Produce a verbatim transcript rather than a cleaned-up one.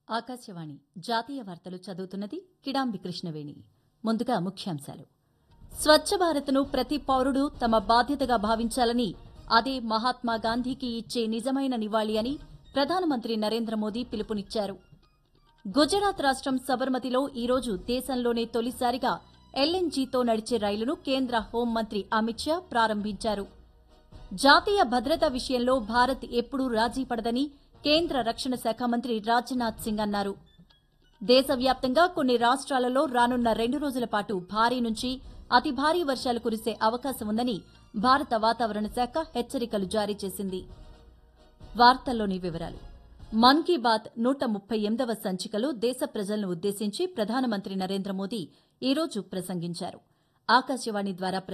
ఆకాశవాణి జాతీయ వార్తలు చదువుతున్నది కిడాంబి కృష్ణవేణి. ముందుగా ముఖ్యాంశాలు. స్వచ్ఛ భారత్ను ప్రతి పౌరుడు తమ బాధ్యతగా భావించాలని, అదే మహాత్మా గాంధీకి ఇచ్చే నిజమైన నివాళి అని ప్రధానమంత్రి నరేంద్ర మోదీ పిలుపునిచ్చారు. గుజరాత్ రాష్ట్రం సబర్మతిలో ఈరోజు దేశంలోనే తొలిసారిగా ఎల్ఎన్జీతో నడిచే రైలును కేంద్ర హోంమంత్రి అమిత్ షా ప్రారంభించారు. జాతీయ భద్రత విషయంలో భారత్ ఎప్పుడూ రాజీ పడదని కేంద్ర రక్షణ శాఖ మంత్రి రాజ్నాథ్ సింగ్ అన్నారు. దేశవ్యాప్తంగా కొన్ని రాష్ట్రాలలో రానున్న రెండు రోజుల పాటు భారీ నుంచి అతి భారీ వర్షాలు కురిసే అవకాశం ఉందని భారత వాతావరణ శాఖ హెచ్చరికలు జారీ చేసింది. వార్తల్లోని వివరాలు. మన్ కీ బాత్ నూట ముప్పై ఎనిమిదవ సంచికలో దేశ ప్రజలను ఉద్దేశించి ప్రధానమంత్రి నరేంద్ర మోదీ ఈరోజు ప్రసంగించారు. ఆకాశవాణి ద్వారా